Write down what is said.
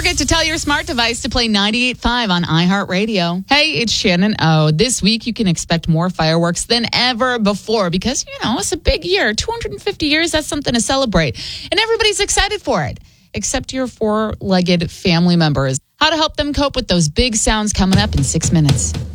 forget to tell your smart device to play 98.5 on iHeartRadio. Hey, it's Shannon O. This week, you can expect more fireworks than ever before because, it's a big year. 250 years, that's something to celebrate. And everybody's excited for it, except your four-legged family members. How to help them cope with those big sounds coming up in 6 minutes.